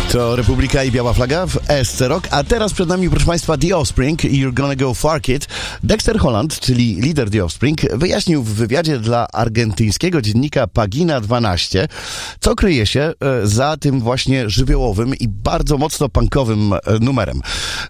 To Republika i Biała Flaga w ESC Rock, a teraz przed nami, proszę Państwa, The Offspring i You're Gonna Go Far Kid. Dexter Holland, czyli lider The Offspring, wyjaśnił w wywiadzie dla argentyńskiego dziennika Pagina 12, co kryje się za tym właśnie żywiołowym i bardzo mocno punkowym numerem.